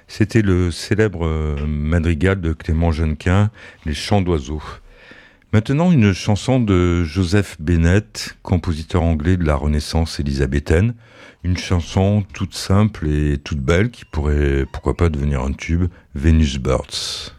C'était le célèbre madrigal de Clément Jeannequin, Les Chants d'oiseaux. Maintenant, une chanson de Joseph Bennett, compositeur anglais de la Renaissance élisabéthaine. Une chanson toute simple et toute belle qui pourrait, pourquoi pas, devenir un tube, Venus Birds.